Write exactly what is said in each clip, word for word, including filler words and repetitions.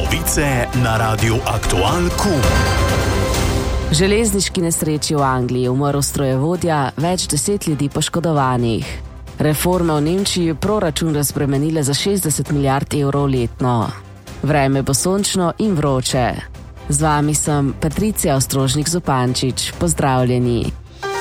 Novice na Radiu Aktual Q. Železniški nesreči v Angliji je umrl strojevodja, več deset ljudi poškodovanih. Reforme v Nemčiji proračun razbremenile za šestdeset milijard evrov letno. Vreme bo sončno in vroče. Z vami sem Patricija Ostrožnik-Zupančič. Pozdravljeni.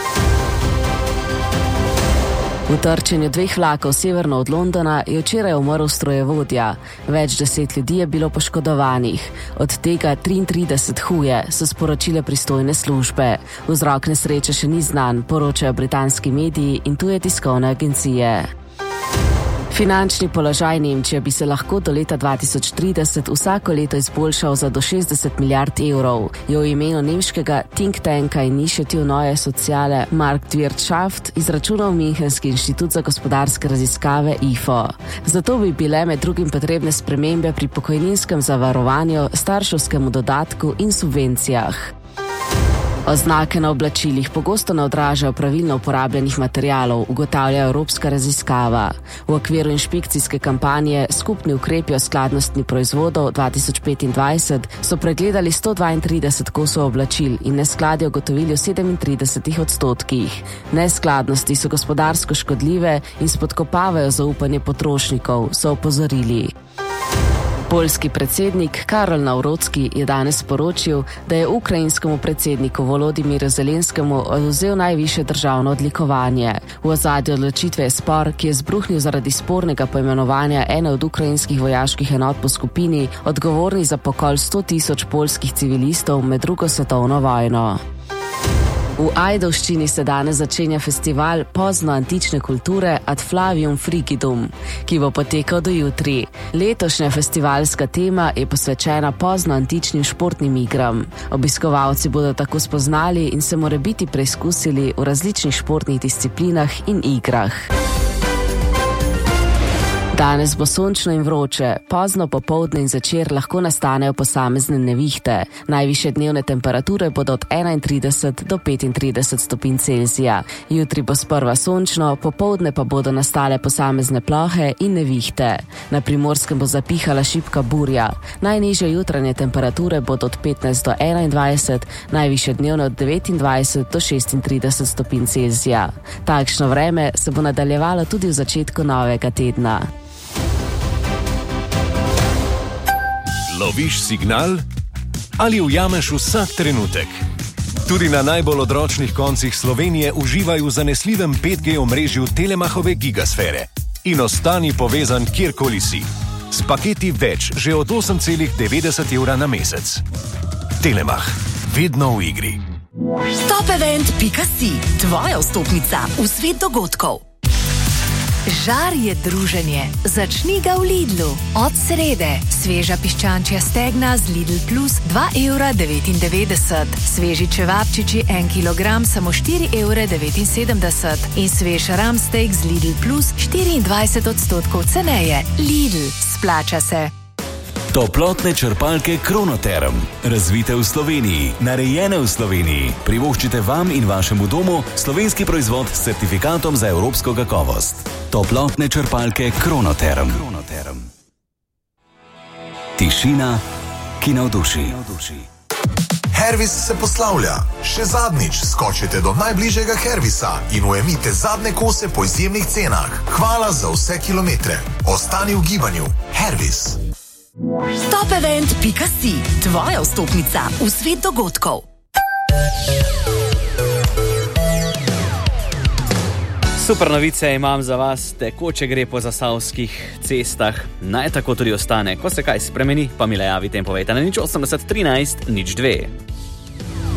V trčenju dveh vlakov severno od Londona je včeraj umrl strojevodja. Več deset ljudi je bilo poškodovanih. Od tega triintrideset huje, so sporočile pristojne službe. Vzrok nesreče še ni znan, poročajo britanski mediji in tuje tiskovne agencije. Finančni položaj Nemčije bi se lahko do leta dva tisoč trideset vsako leto izboljšal za do šestdeset milijard evrov, je v imenu nemškega think tanka Initiative Neue Soziale Marktwirtschaft izračunal Münchenski inštitut za gospodarske raziskave I F O. Zato bi bile med drugim potrebne spremembe pri pokojninskem zavarovanju, starševskemu dodatku in subvencijah. Oznake na oblačilih pogosto ne odražajo pravilno uporabljenih materialov, ugotavlja evropska raziskava. V okviru inšpekcijske kampanje Skupni ukrepi o skladnosti proizvodov dva tisoč petindvajset so pregledali sto dvaintrideset kosov oblačil in neskladje ugotovili v sedemintridesetih odstotkih. Neskladnosti so gospodarsko škodljive in spodkopavajo zaupanje potrošnikov, so opozorili. Poljski predsednik Karol Nawrocki je danes sporočil, da je ukrajinskemu predsedniku Volodimiru Zelenskemu odvzel najvišje državno odlikovanje. V ozadju odločitve je spor, ki je zbruhnil zaradi spornega poimenovanja ene od ukrajinskih vojaških enot po skupini, odgovorni za pokol sto tisoč poljskih civilistov med drugo svetovno vojno. V Ajdovščini se danes začenja festival poznoantične kulture Ad Flavium Frigidum, ki bo potekal do jutri. Letošnja festivalska tema je posvečena poznoantičnim športnim igram. Obiskovalci bodo tako spoznali in se morebiti preizkusili v različnih športnih disciplinah in igrah. Danes bo sončno in vroče, pozno popoldne in zvečer lahko nastanejo posamezne nevihte. Najvišje dnevne temperature bodo od enaintrideset do petintrideset stopinj Celzija. Jutri bo sprva sončno, popoldne pa bodo nastale posamezne plohe in nevihte. Na Primorskem bo zapihala šibka burja. Najnižje jutranje temperature bodo od petnajst do enaindvajset, najvišje dnevne od devetindvajset do šestintrideset stopinj Celzija. Takšno vreme se bo nadaljevalo tudi v začetku novega tedna. Loviš signal ali ujameš vsak trenutek? Tudi na najbolj odročnih koncih Slovenije uživaj v zanesljivem pet G omrežju Telemachove gigasfere in ostani povezan kjerkoli si. S paketi več že od osem celih devetdeset evra na mesec. Telemach, vedno v igri. Topevent pika si, tvoja vstopnica v svet dogodkov. Žar je druženje. Začni ga v Lidlu. Od srede. Sveža piščančja stegna z Lidl Plus dva evra devetindevetdeset. Sveži čevapčiči en kilogram samo štiri evre devetinsedemdeset. In svež ramsteak z Lidl Plus štiriindvajset odstotkov ceneje. Lidl. Splača se. Toplotne črpalke Kronoterm. Razvite v Sloveniji, narejene v Sloveniji. Privoščite vam in vašemu domu slovenski proizvod s certifikatom za evropsko kakovost. Toplotne črpalke Kronoterm. Kronoterm. Tišina, ki navduši. Hervis se poslavlja. Še zadnjič skočite do najbližjega Hervisa in ujemite zadnje kose po izjemnih cenah. Hvala za vse kilometre. Ostani v gibanju. Hervis. Topevent pika si, tvoja vstopnica v svet dogodkov. Super novice imam za vas, tekoče gre po zasavskih cestah. Naj tako tudi ostane. Ko se kaj spremeni, pa mi le javite in povejte na nič osemdeset trinajst nič dve.